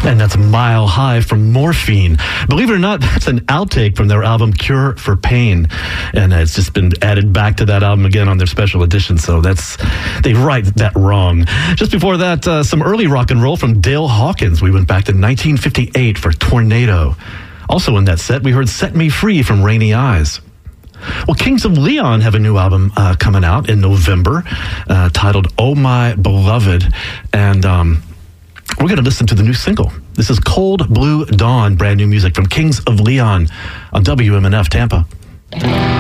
And that's Mile High from Morphine. Believe it or not, that's an outtake from their album Cure for Pain. And it's just been added back to that album again on their special edition. So they write that wrong. Just before that, some early rock and roll from Dale Hawkins. We went back to 1958 for Tornado. Also in that set, we heard Set Me Free from Rainy Eyes. Well, Kings of Leon have a new album coming out in November titled Oh My Beloved. And we're going to listen to the new single. This is Cold Blue Dawn, brand new music from Kings of Leon on WMNF Tampa.